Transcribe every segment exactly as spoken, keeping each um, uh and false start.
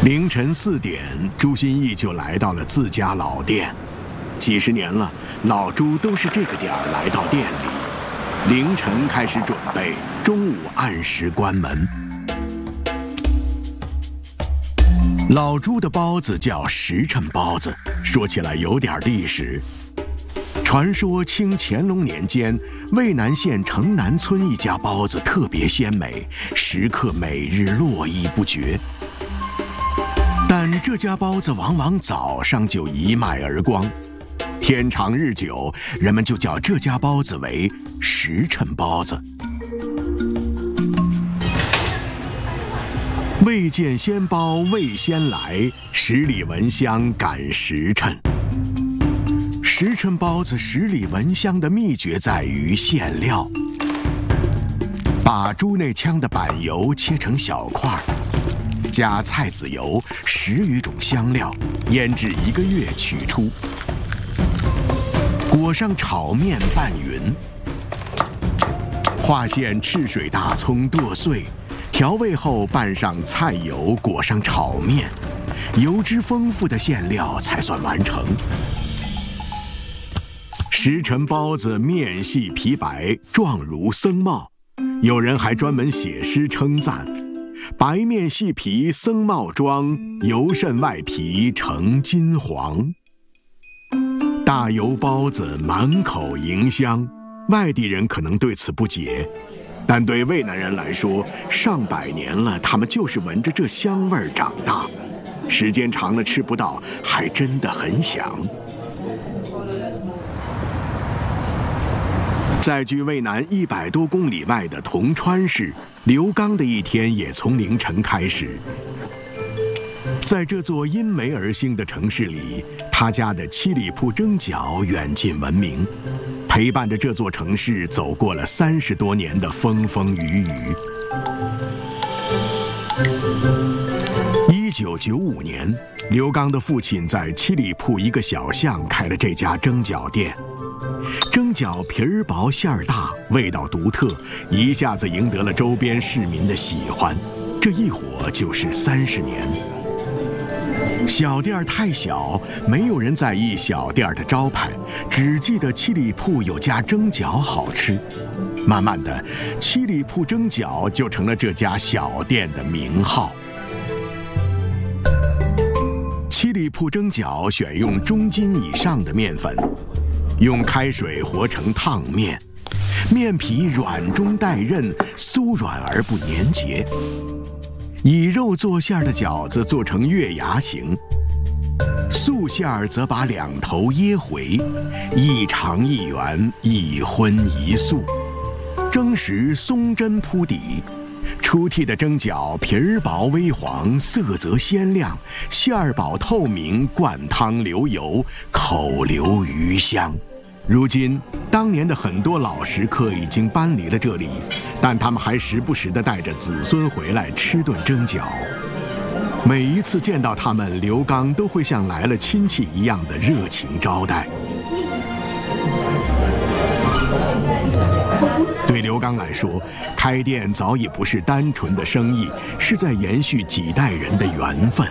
凌晨四点，朱新义就来到了自家老店。几十年了，老朱都是这个点儿来到店里。凌晨开始准备，中午按时关门。老朱的包子叫时辰包子，说起来有点历史。传说清乾隆年间，渭南县城南村一家包子特别鲜美，食客每日络绎不绝。但这家包子往往早上就一卖而光，天长日久，人们就叫这家包子为时辰包子。未见先包未先来，十里闻香赶时辰。时辰包子十里闻香的秘诀在于馅料，把猪内腔的板油切成小块，加菜籽油十余种香料，腌制一个月取出，裹上炒面拌匀，划线赤水大葱剁碎，调味后拌上菜油，裹上炒面，油脂丰富的馅料才算完成。时辰包子面细皮白，状如僧帽，有人还专门写诗称赞：白面细皮僧帽装，油甚外皮成金黄。大油包子满口迎香，外地人可能对此不解，但对渭南人来说，上百年了，他们就是闻着这香味儿长大，时间长了吃不到，还真的很想。在距渭南一百多公里外的铜川市，刘刚的一天也从凌晨开始。在这座因煤而兴的城市里，他家的七里铺蒸饺远近闻名，陪伴着这座城市走过了三十多年的风风雨雨。一九九五年，刘刚的父亲在七里铺一个小巷开了这家蒸饺店。蒸饺皮儿薄馅儿大，味道独特，一下子赢得了周边市民的喜欢。这一火就是三十年。小店太小，没有人在意小店的招牌，只记得七里铺有家蒸饺好吃。慢慢的，七里铺蒸饺就成了这家小店的名号。七里铺蒸饺选用中筋以上的面粉，用开水和成烫面，面皮软中带韧，酥软而不粘结。以肉做馅的饺子做成月牙形，素馅儿则把两头掖回，一长一圆，一荤一素。蒸时松针铺底，出屉的蒸饺皮儿薄微黄，色泽鲜亮，馅儿饱透明，灌汤流油，口留余香。如今，当年的很多老食客已经搬离了这里，但他们还时不时地带着子孙回来吃顿蒸饺。每一次见到他们，刘刚都会像来了亲戚一样的热情招待。对刘刚来说，开店早已不是单纯的生意，是在延续几代人的缘分。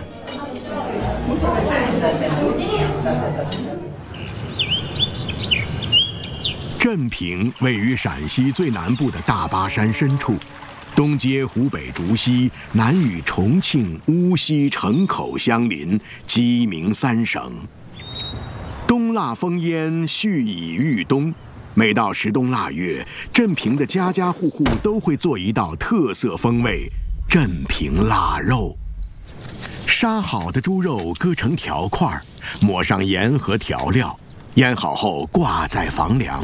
镇平位于陕西最南部的大巴山深处，东接湖北竹溪，南与重庆、乌溪、城口相邻，鸡鸣三省。冬腊烽烟，续以御冬。每到十冬腊月，镇平的家家户户都会做一道特色风味——镇平腊肉。杀好的猪肉割成条块，抹上盐和调料，腌好后挂在房梁。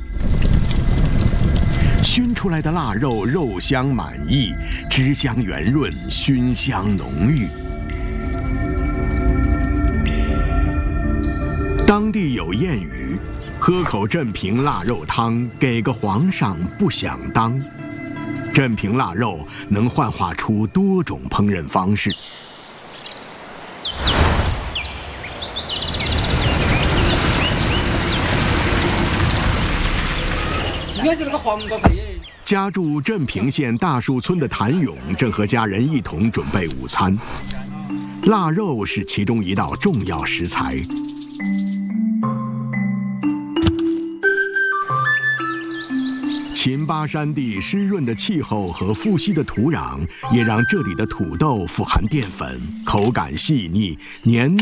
熏出来的腊肉肉香满溢，汁香圆润，熏香浓郁。当地有谚语：喝口镇平腊肉汤，给个皇上不想当。镇平腊肉能幻化出多种烹饪方式。家住镇平县大树村的谭勇正和家人一同准备午餐。 腊肉是其中一道重要食材。秦巴山地湿润的气候和富硒的土壤，也让这里的土豆富含淀粉，口感细腻，黏。